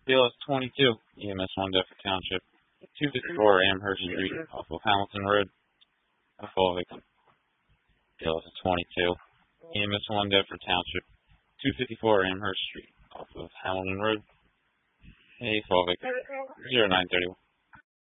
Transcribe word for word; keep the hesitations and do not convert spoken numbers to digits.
B L S twenty-two, E M S one Deptford Township, two fifty-four Amherst Street off of Hamilton Road. A full victim. B L S twenty-two, E M S one Deptford Township, two fifty-four Amherst Street off of Hamilton Road. A full victim. zero nine thirty-one.